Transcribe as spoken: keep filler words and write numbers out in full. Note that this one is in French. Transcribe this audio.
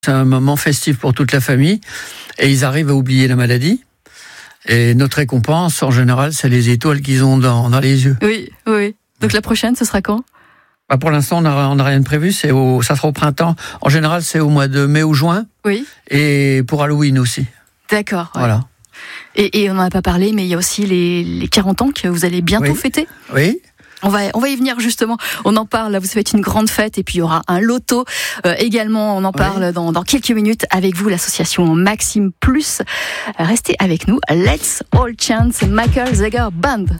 C'est un moment festif pour toute la famille et ils arrivent à oublier la maladie. Et notre récompense, en général, c'est les étoiles qu'ils ont dans, dans les yeux. Oui, oui. Donc la prochaine, ce sera quand ? Bah pour l'instant, on n'a on a rien de prévu. C'est au, ça sera au printemps. En général, c'est au mois de mai ou juin. Oui. Et pour Halloween aussi. D'accord. Ouais. Voilà. Et, et on n'en a pas parlé, mais il y a aussi les, les quarante ans que vous allez bientôt oui. fêter. Oui. On va, on va y venir justement. On en parle. Là, vous faites une grande fête et puis il y aura un loto euh, également. On en parle oui. dans, dans quelques minutes avec vous, l'association Maxime Plus. Restez avec nous. Let's all chant Michael Zager Band.